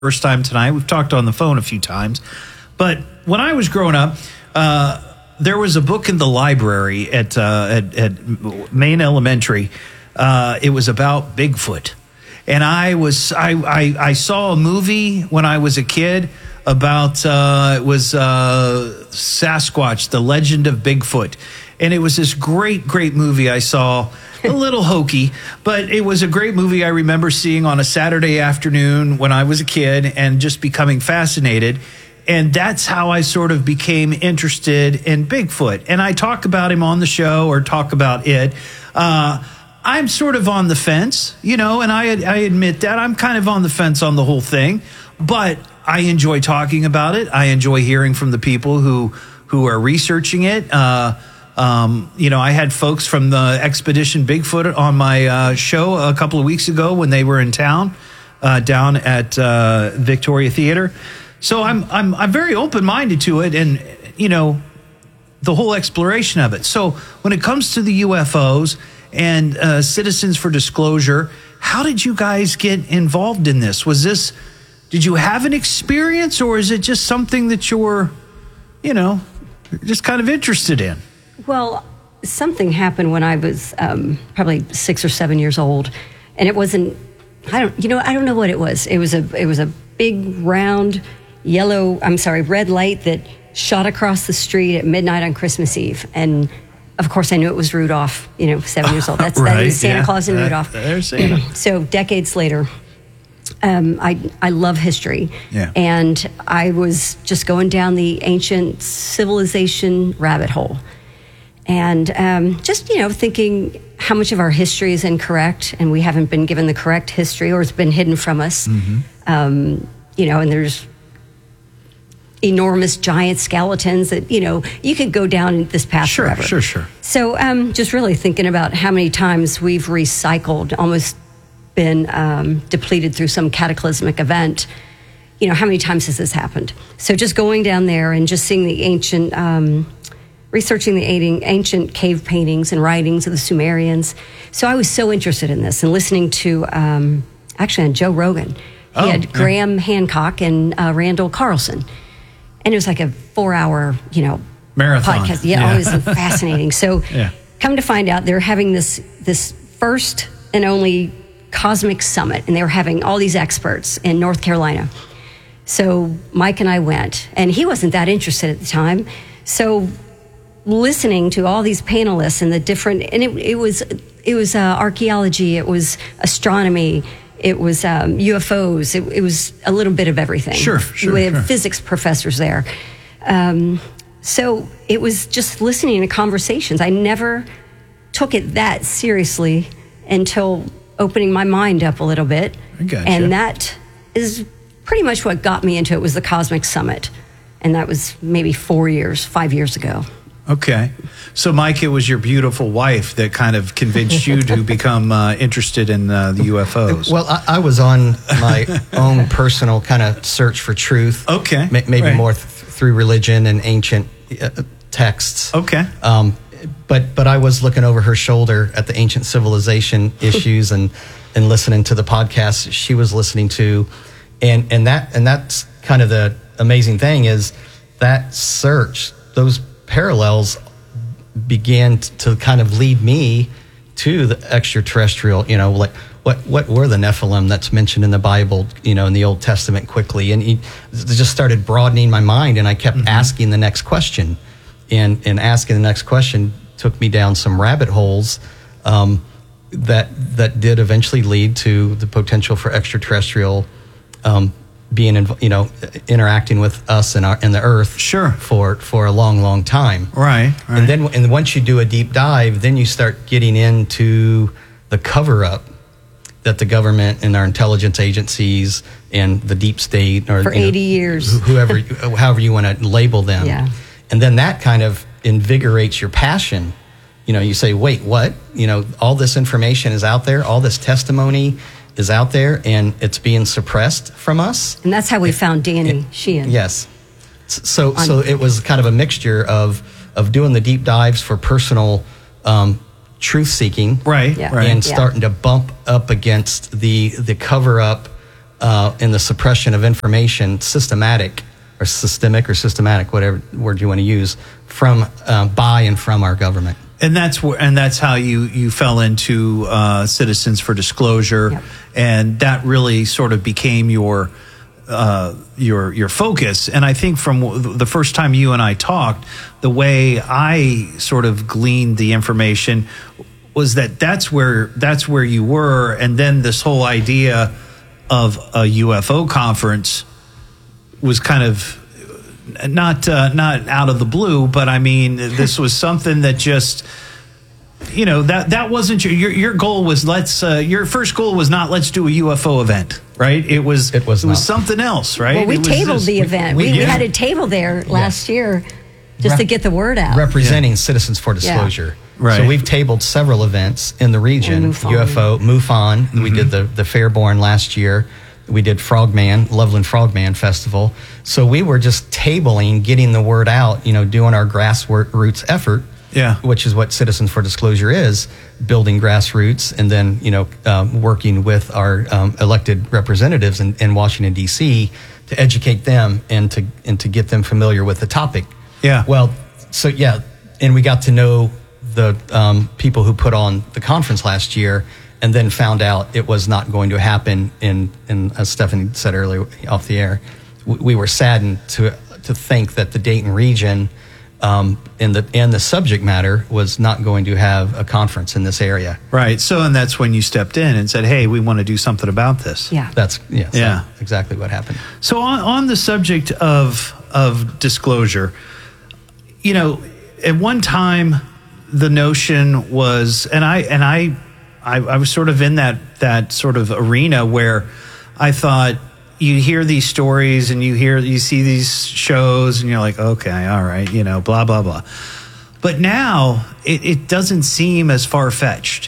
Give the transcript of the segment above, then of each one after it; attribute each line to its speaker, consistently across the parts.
Speaker 1: first time tonight. We've talked on the phone a few times. But when I was growing up, there was a book in the library at Maine Elementary. It was about Bigfoot. And I saw a movie when I was a kid about Sasquatch, The Legend of Bigfoot. And it was this great movie I saw. A little hokey, but it was a great movie I remember seeing on a Saturday afternoon when I was a kid and just becoming fascinated. And that's how I sort of became interested in Bigfoot. And I talk about him on the show or talk about it. I'm sort of on the fence, and I admit that. I'm kind of on the fence on the whole thing. But I enjoy talking about it. I enjoy hearing from the people who are researching it. I had folks from the Expedition Bigfoot on my show a couple of weeks ago when they were in town down at Victoria Theater. So I'm very open-minded to it and, the whole exploration of it. So when it comes to the UFOs and Citizens for Disclosure, how did you guys get involved in this? Did you have an experience, or is it just something that you're, just kind of interested in?
Speaker 2: Well, something happened when I was probably 6 or 7 years old, and it wasn't. I don't know what it was. It was a big round red light that shot across the street at midnight on Christmas Eve, and of course I knew it was Rudolph. 7 years old. That is Santa Claus and Rudolph.
Speaker 1: There's Santa.
Speaker 2: So decades later. I love history, and I was just going down the ancient civilization rabbit hole. And just, thinking how much of our history is incorrect and we haven't been given the correct history or it's been hidden from us. Mm-hmm. And there's enormous giant skeletons that, you could go down this path forever.
Speaker 1: Sure.
Speaker 2: So just really thinking about how many times we've recycled, almost been depleted through some cataclysmic event. How many times has this happened? So just going down there and just seeing the ancient... researching the ancient cave paintings and writings of the Sumerians. So I was so interested in this and listening to, actually on Joe Rogan. He had Graham Hancock and Randall Carlson. And it was like a 4-hour,
Speaker 1: marathon
Speaker 2: podcast. Yeah, it was fascinating. So come to find out, they're having this first and only cosmic summit, and they were having all these experts in North Carolina. So Mike and I went, and he wasn't that interested at the time. So listening to all these panelists and the different, and it was archaeology, it was astronomy, it was UFOs, it was a little bit of everything.
Speaker 1: Sure.
Speaker 2: We had physics professors there. So it was just listening to conversations. I never took it that seriously until opening my mind up a little bit.
Speaker 1: I gotcha.
Speaker 2: And that is pretty much what got me into it, was the Cosmic Summit. And that was maybe 5 years ago.
Speaker 1: Okay. So, Mike, it was your beautiful wife that kind of convinced you to become interested in the UFOs.
Speaker 3: Well, I was on my own personal kind of search for truth.
Speaker 1: Okay.
Speaker 3: Maybe more through religion and ancient texts.
Speaker 1: Okay.
Speaker 3: But I was looking over her shoulder at the ancient civilization issues and listening to the podcast she was listening to. And that's kind of the amazing thing is that search, those parallels began to kind of lead me to the extraterrestrial, like what were the Nephilim that's mentioned in the Bible, in the Old Testament quickly. And it just started broadening my mind, and I kept asking the next question. And asking the next question took me down some rabbit holes that did eventually lead to the potential for extraterrestrial being, interacting with us and the Earth, for a long time,
Speaker 1: right.
Speaker 3: And once you do a deep dive, then you start getting into the cover up that the government and our intelligence agencies and the deep state, or
Speaker 2: for 80 years,
Speaker 3: however you want to label them, and then that kind of invigorates your passion. You say, wait, what? All this information is out there, all this testimony is out there, and it's being suppressed from us.
Speaker 2: And that's how we found Danny Sheehan.
Speaker 3: Yes. So it was kind of a mixture of doing the deep dives for personal truth seeking,
Speaker 1: right?
Speaker 3: And starting to bump up against the cover up in the suppression of information, systemic, whatever word you want to use, from by and from our government.
Speaker 1: And that's how you fell into Citizens for Disclosure,
Speaker 2: Yep.
Speaker 1: and that really sort of became your focus. And I think from the first time you and I talked, the way I sort of gleaned the information was that's where you were, and then this whole idea of a UFO conference was kind of not out of the blue, but I mean, this was something that just, that wasn't your goal. Was your first goal was not let's do a UFO event, right? It was something else, right?
Speaker 2: Well, we tabled the event. We had a table there last year just to get the word out.
Speaker 3: Representing Citizens for Disclosure.
Speaker 1: Yeah. Right.
Speaker 3: So we've tabled several events in the region. UFO, MUFON. Mm-hmm. We did the Fairborn last year. We did Loveland Frogman Festival. So we were just tabling, getting the word out, doing our grassroots effort, which is what Citizens for Disclosure is, building grassroots, and then, working with our elected representatives in Washington, D.C. to educate them and to get them familiar with the topic.
Speaker 1: Yeah.
Speaker 3: Well, and we got to know the people who put on the conference last year, and then found out it was not going to happen in as Stephanie said earlier off the air. We were saddened to think that the Dayton region and the subject matter was not going to have a conference in this area.
Speaker 1: Right. So, and that's when you stepped in and said, "Hey, we want to do something about this."
Speaker 2: Yeah.
Speaker 3: That's exactly what happened.
Speaker 1: So on the subject of disclosure, at one time the notion was, and I was sort of in that sort of arena where I thought you hear these stories and you see these shows and you're like, okay, all right, blah, blah, blah. But now it doesn't seem as far-fetched.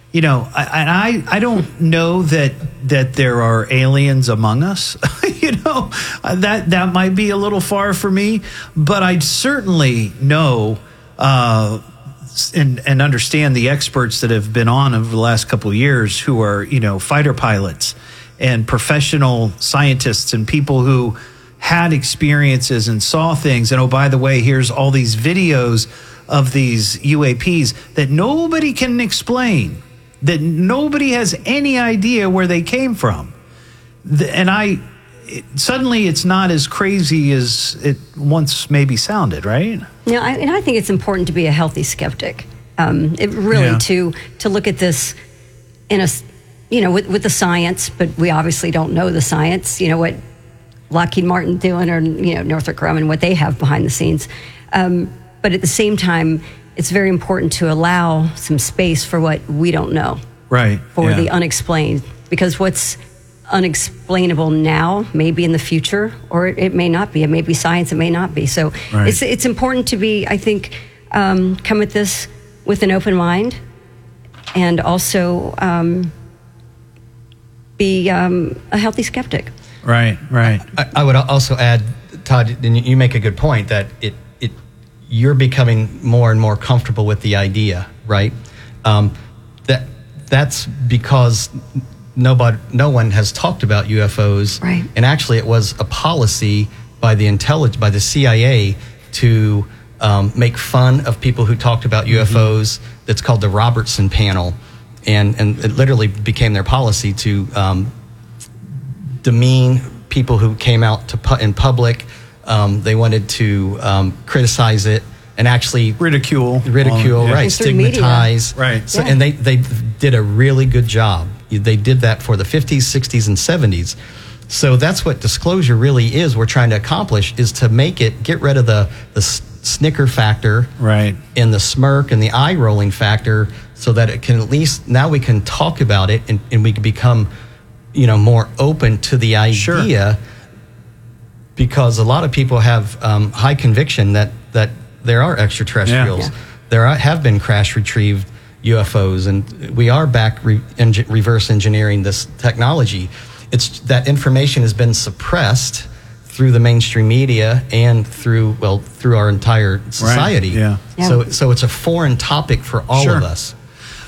Speaker 1: I don't know that there are aliens among us. That might be a little far for me, but I certainly know and understand the experts that have been on over the last couple of years who are, fighter pilots and professional scientists and people who had experiences and saw things. And, oh, by the way, here's all these videos of these UAPs that nobody can explain, that nobody has any idea where they came from. And suddenly it's not as crazy as it once maybe sounded, right?
Speaker 2: No, and I think it's important to be a healthy skeptic. To look at this in a, with the science, but we obviously don't know the science. What Lockheed Martin doing, or Northrop Grumman, what they have behind the scenes. But at the same time, it's very important to allow some space for what we don't know,
Speaker 1: right?
Speaker 2: For the unexplained, because what's unexplainable now may be in the future, or it may not be. It may be science, it may not be. So it's important to be, I think, come at this with an open mind, and also be a healthy skeptic.
Speaker 1: Right.
Speaker 3: I would also add, Todd, and you make a good point, that you're becoming more and more comfortable with the idea, right? That's because no one has talked about UFOs,
Speaker 2: right?
Speaker 3: And actually, it was a policy by the CIA to make fun of people who talked about UFOs. That's called the Robertson Panel, and it literally became their policy to demean people who came out in public. They wanted to criticize it and actually
Speaker 1: ridicule,
Speaker 3: right? Stigmatize,
Speaker 1: right?
Speaker 3: So, and they did a really good job. They did that for the 50s, 60s, and 70s. So that's what disclosure really is. We're trying to accomplish is to get rid of the snicker factor,
Speaker 1: right,
Speaker 3: and the smirk and the eye rolling factor, so that it can at least now we can talk about it and we can become, more open to the idea.
Speaker 1: Sure.
Speaker 3: Because a lot of people have high conviction that there are extraterrestrials.
Speaker 2: Yeah.
Speaker 3: There have been crash retrieved UFOs, and we are back reverse engineering this technology. It's that information has been suppressed through the mainstream media and through our entire society.
Speaker 1: Right. Yeah.
Speaker 3: So it's a foreign topic for all of us.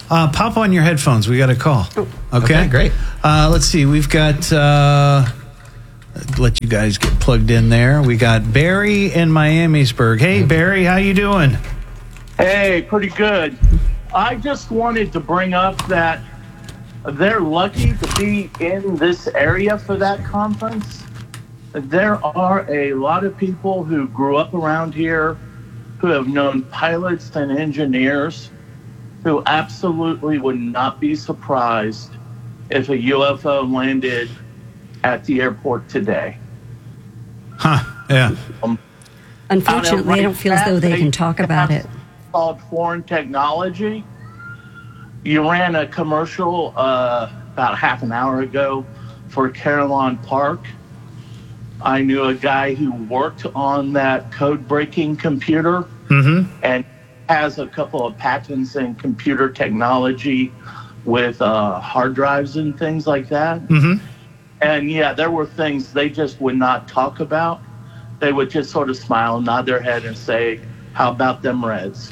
Speaker 1: Pop on your headphones. We got a call. Okay,
Speaker 3: great.
Speaker 1: Let's see. We've got, let you guys get plugged in there. We got Barry in Miamisburg. Hey, Barry, how you doing?
Speaker 4: Hey, pretty good. I just wanted to bring up that they're lucky to be in this area for that conference. There are a lot of people who grew up around here who have known pilots and engineers who absolutely would not be surprised if a UFO landed at the airport today.
Speaker 1: Huh, yeah.
Speaker 2: Unfortunately, I don't feel as though they can talk about it.
Speaker 4: Called Foreign Technology. You ran a commercial about half an hour ago for Carillon Park. I knew a guy who worked on that code-breaking computer and has a couple of patents in computer technology with hard drives and things like that. And yeah, there were things they just would not talk about. They would just sort of smile, nod their head, and say, "How about them Reds?"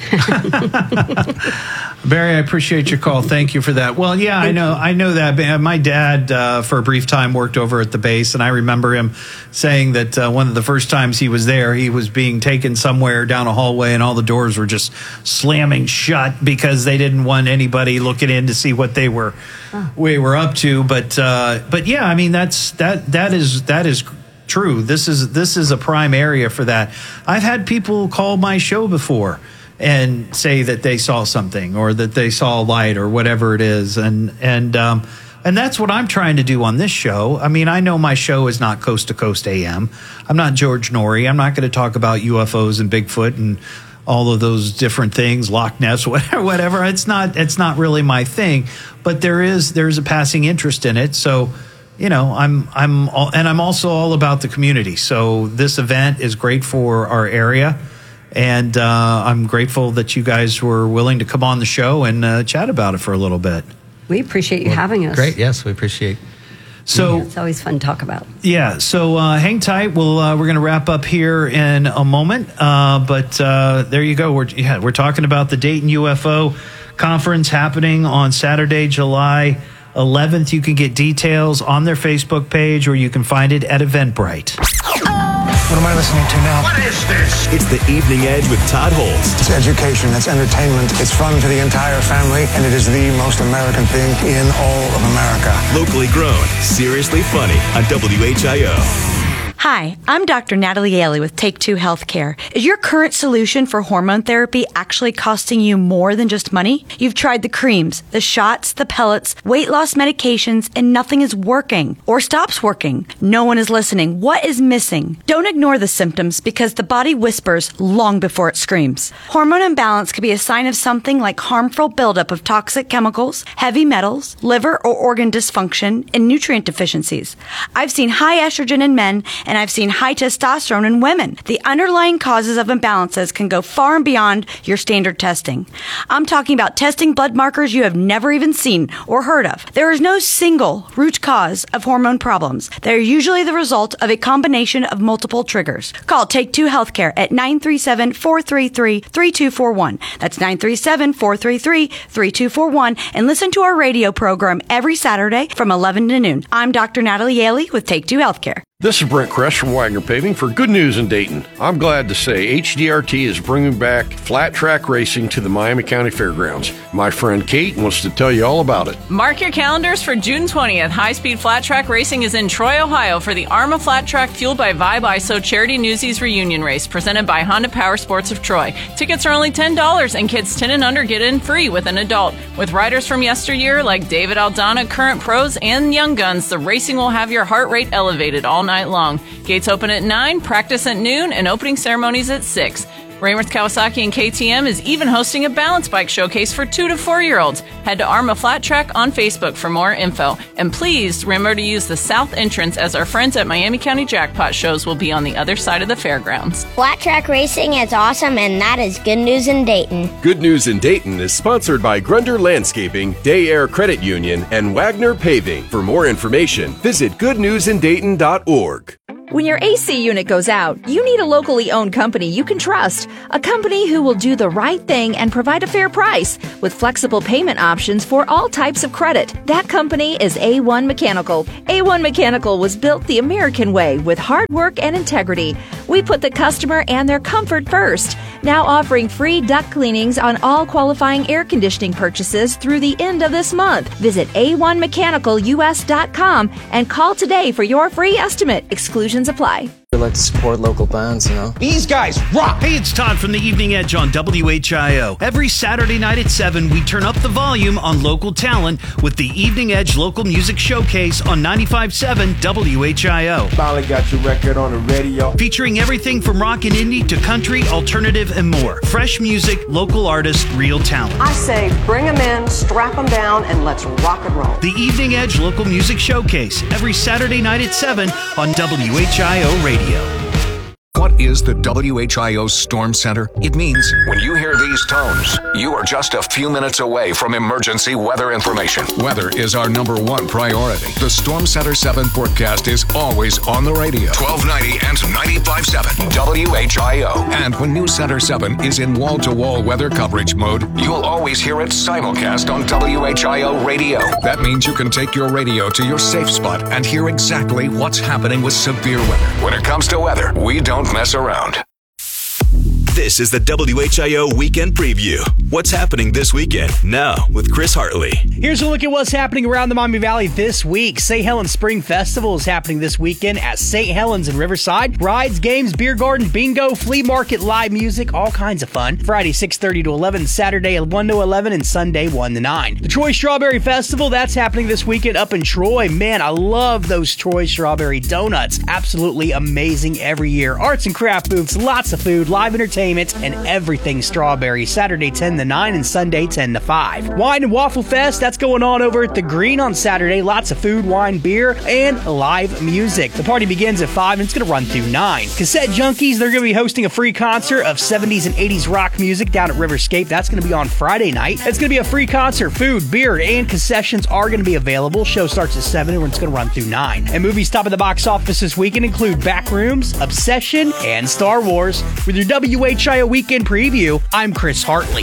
Speaker 1: Barry, I appreciate your call. Thank you for that. Well, yeah, I know that. My dad, for a brief time, worked over at the base, and I remember him saying that one of the first times he was there, he was being taken somewhere down a hallway, and all the doors were just slamming shut because they didn't want anybody looking in to see what they were up to. But yeah, I mean that is true. This is a prime area for that. I've had people call my show before and say that they saw something or that they saw a light or whatever it is, and that's what I'm trying to do on this show. I mean, I know my show is not Coast to Coast AM. I'm not George Norrie. I'm not going to talk about UFOs and Bigfoot and all of those different things, Loch Ness, whatever. It's not really my thing, but there's a passing interest in it. So, you know, I'm also all about the community. So this event is great for our area. And I'm grateful that you guys were willing to come on the show and chat about it for a little bit.
Speaker 2: We appreciate you having us.
Speaker 3: Great, yes, we appreciate.
Speaker 1: So
Speaker 2: it's always fun to talk about.
Speaker 1: Yeah, so hang tight. We're going to wrap up here in a moment. But there you go. We're talking about the Dayton UFO conference happening on Saturday, July 11th. You can get details on their Facebook page, or you can find it at Eventbrite.
Speaker 5: What am I listening to now?
Speaker 6: What is this? It's the Evening Edge with Todd Holtz.
Speaker 5: It's education, it's entertainment, it's fun for the entire family, and it is the most American thing in all of America.
Speaker 6: Locally grown, seriously funny on WHIO.
Speaker 7: Hi, I'm Dr. Natalie Yaley with Take Two Healthcare. Is your current solution for hormone therapy actually costing you more than just money? You've tried the creams, the shots, the pellets, weight loss medications, and nothing is working or stops working. No one is listening. What is missing? Don't ignore the symptoms because the body whispers long before it screams. Hormone imbalance could be a sign of something like harmful buildup of toxic chemicals, heavy metals, liver or organ dysfunction, and nutrient deficiencies. I've seen high estrogen in men, and I've seen high testosterone in women. The underlying causes of imbalances can go far and beyond your standard testing. I'm talking about testing blood markers you have never even seen or heard of. There is no single root cause of hormone problems. They're usually the result of a combination of multiple triggers. Call Take Two Healthcare at 937-433-3241. That's 937-433-3241, and listen to our radio program every Saturday from 11 to noon. I'm Dr. Natalie Yaley with Take Two Healthcare.
Speaker 8: This is Brent Kress from Wagner Paving for good news in Dayton. I'm glad to say HDRT is bringing back flat track racing to the Miami County Fairgrounds. My friend Kate wants to tell you all about it.
Speaker 9: Mark your calendars for June 20th. High-speed flat track racing is in Troy, Ohio for the ARMA Flat Track Fueled by Vibe ISO Charity Newsies Reunion Race presented by Honda Power Sports of Troy. Tickets are only $10 and kids 10 and under get in free with an adult. With riders from yesteryear like David Aldana, current pros, and young guns, the racing will have your heart rate elevated all night long. Gates open at 9, practice at noon, and opening ceremonies at 6. Raymond Kawasaki and KTM is even hosting a balance bike showcase for 2 to 4-year-olds. Head to ARMA Flat Track on Facebook for more info. And please remember to use the south entrance, as our friends at Miami County Jackpot shows will be on the other side of the fairgrounds.
Speaker 10: Flat track racing is awesome, and that is good news in Dayton.
Speaker 6: Good News in Dayton is sponsored by Grunder Landscaping, Day Air Credit Union, and Wagner Paving. For more information, visit goodnewsindayton.org.
Speaker 11: When your AC unit goes out, you need a locally owned company you can trust. A company who will do the right thing and provide a fair price with flexible payment options for all types of credit. That company is A1 Mechanical. A1 Mechanical was built the American way with hard work and integrity. We put the customer and their comfort first. Now offering free duct cleanings on all qualifying air conditioning purchases through the end of this month. Visit a1mechanicalus.com and call today for your free estimate. Exclusions apply.
Speaker 12: We like to support local bands, you know.
Speaker 1: These guys rock! Hey, it's Todd from the Evening Edge on WHIO. Every Saturday night at 7, we turn up the volume on local talent with the Evening Edge Local Music Showcase on 95.7 WHIO.
Speaker 13: Finally got your record on the radio.
Speaker 1: Featuring everything from rock and indie to country, alternative, and more. Fresh music, local artists, real talent.
Speaker 14: I say bring them in, strap them down, and let's rock and roll.
Speaker 1: The Evening Edge Local Music Showcase, every Saturday night at 7 on WHIO Radio.
Speaker 15: What is the WHIO Storm Center? It means when you hear these tones, you are just a few minutes away from emergency weather information. Weather is our #1 priority. The Storm Center 7 forecast is always on the radio. 1290 and 95.7 WHIO. And when News Center 7 is in wall-to-wall weather coverage mode, you'll always hear it simulcast on WHIO radio. That means you can take your radio to your safe spot and hear exactly what's happening with severe weather. When it comes to weather, we don't mess around.
Speaker 16: This is the WHIO Weekend Preview. What's happening this weekend? Now, with Chris Hartley.
Speaker 17: Here's a look at what's happening around the Miami Valley this week. St. Helens Spring Festival is happening this weekend at St. Helens in Riverside. Rides, games, beer garden, bingo, flea market, live music, all kinds of fun. Friday 6:30 to 11, Saturday 1 to 11, and Sunday 1 to 9. The Troy Strawberry Festival, that's happening this weekend up in Troy. Man, I love those Troy Strawberry donuts. Absolutely amazing every year. Arts and craft booths, lots of food, live entertainment, and everything strawberry. Saturday 10 to 9 and Sunday 10 to 5. Wine and Waffle Fest, that's going on over at the Green on Saturday. Lots of food, wine, beer, and live music. The party begins at 5 and it's going to run through 9. Cassette Junkies, they're going to be hosting a free concert of 70s and 80s rock music down at Riverscape. That's going to be on Friday night. It's going to be a free concert. Food, beer, and concessions are going to be available. Show starts at 7 and it's going to run through 9. And movies top of the box office this weekend include Backrooms, Obsession, and Star Wars. With your WHIO Weekend Preview, I'm Chris Hartley.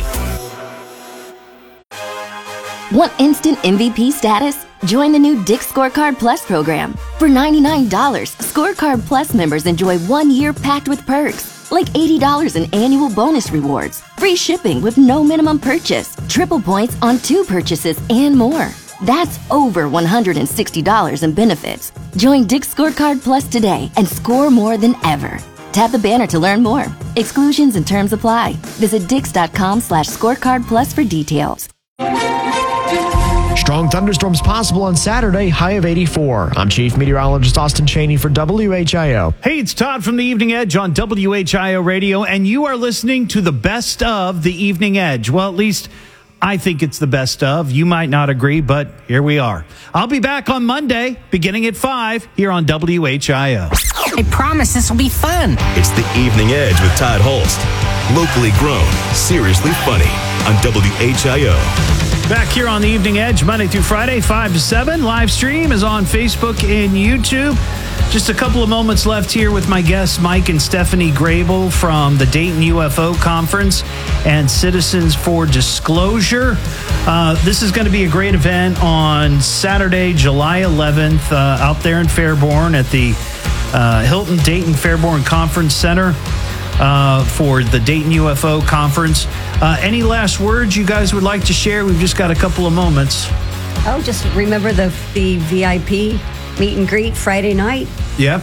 Speaker 18: Want instant MVP status? Join the new Dick's Scorecard Plus program. For $99, Scorecard Plus members enjoy 1 year packed with perks, like $80 in annual bonus rewards, free shipping with no minimum purchase, triple points on 2 purchases, and more. That's over $160 in benefits. Join Dick's Scorecard Plus today and score more than ever. Tap the banner to learn more. Exclusions and terms apply. Visit dix.com/scorecardplus for details.
Speaker 19: Strong thunderstorms possible on Saturday, high of 84. I'm Chief Meteorologist Austin Cheney for WHIO.
Speaker 1: Hey, it's Todd from the Evening Edge on WHIO Radio, and you are listening to the best of the Evening Edge. Well, at least I think it's the best of. You might not agree, but here we are. I'll be back on Monday, beginning at 5, here on WHIO.
Speaker 20: I promise this will be fun.
Speaker 16: It's the Evening Edge with Todd Holst. Locally grown, seriously funny on WHIO.
Speaker 1: Back here on the Evening Edge, Monday through Friday, 5 to 7. Live stream is on Facebook and YouTube. Just a couple of moments left here with my guests, Mike and Stephanie Grable from the Dayton UFO Conference and Citizens for Disclosure. This is going to be a great event on Saturday, July 11th, out there in Fairborn at the Hilton Dayton Fairborn Conference Center for the Dayton UFO Conference. Any last words you guys would like to share? We've just got a couple of moments.
Speaker 2: Oh, just remember the VIP meet and greet Friday night.
Speaker 1: Yep.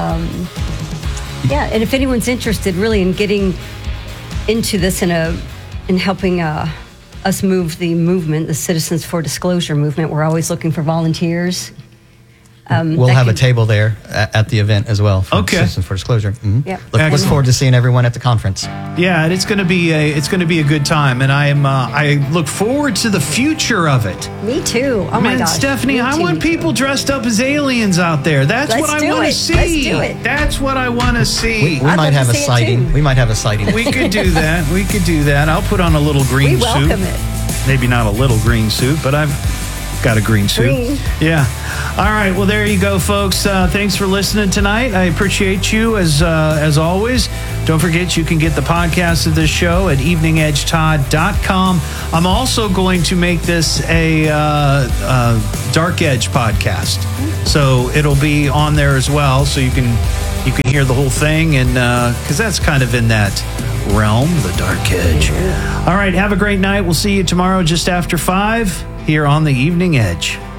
Speaker 2: Yeah, and if anyone's interested really in getting into this in helping us move the movement, the Citizens for Disclosure movement, we're always looking for volunteers.
Speaker 3: We'll have a table there at the event as well. For Citizens for Disclosure. Mm-hmm.
Speaker 2: Yep.
Speaker 3: Look forward to seeing everyone at the conference.
Speaker 1: Yeah, and it's going to be a good time, and I look forward to the future of it.
Speaker 2: Me too. Oh my gosh,
Speaker 1: Stephanie, I want people dressed up as aliens out there. That's what I want to see.
Speaker 2: Let's do it.
Speaker 1: That's what I want to see.
Speaker 3: We might have a sighting. We might have a sighting.
Speaker 1: We could do that. We could do that. I'll put on a little green suit.
Speaker 2: We welcome it.
Speaker 1: Maybe not a little green suit, but got a green suit.
Speaker 2: Green.
Speaker 1: Yeah. All right. Well, there you go, folks. Thanks for listening tonight. I appreciate you as always. Don't forget, you can get the podcast of this show at eveningedgetodd.com. I'm also going to make this a Dark Edge podcast, so it'll be on there as well, so you can hear the whole thing, and because that's kind of in that realm, the Dark Edge. All right. Have a great night. We'll see you tomorrow just after 5 here on the Evening Edge.